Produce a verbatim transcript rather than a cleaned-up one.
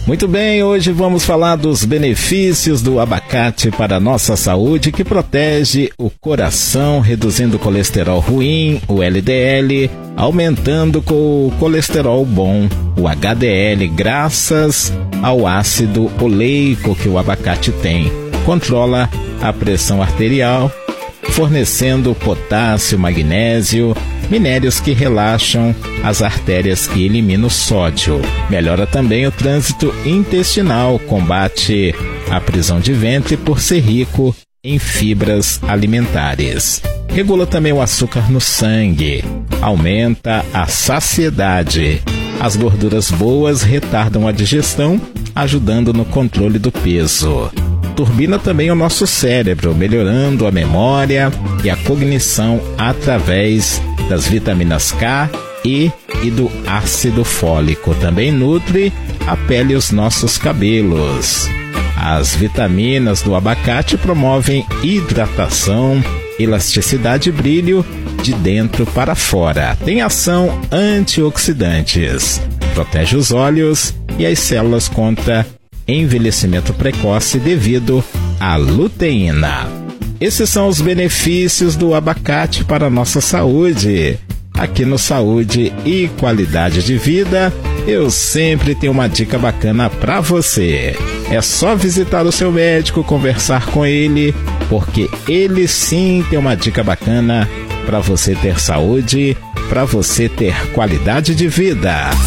Muito bem, hoje vamos falar dos benefícios do abacate para a nossa saúde, que protege o coração, reduzindo o colesterol ruim, o L D L, aumentando o colesterol bom, o H D L, graças ao ácido oleico que o abacate tem. Controla a pressão arterial, fornecendo potássio, magnésio, minérios que relaxam as artérias e eliminam o sódio. Melhora também o trânsito intestinal, combate a prisão de ventre por ser rico em fibras alimentares. Regula também o açúcar no sangue, aumenta a saciedade. As gorduras boas retardam a digestão, ajudando no controle do peso. Turbina também o nosso cérebro, melhorando a memória e a cognição através das vitaminas K, E e do ácido fólico. Também nutre a pele e os nossos cabelos. As vitaminas do abacate promovem hidratação, elasticidade e brilho de dentro para fora. Tem ação antioxidantes, protege os olhos e as células contra envelhecimento precoce devido à luteína. Esses são os benefícios do abacate para a nossa saúde. Aqui no Saúde e Qualidade de Vida, eu sempre tenho uma dica bacana para você. É só visitar o seu médico, conversar com ele, porque ele sim tem uma dica bacana para você ter saúde, para você ter qualidade de vida.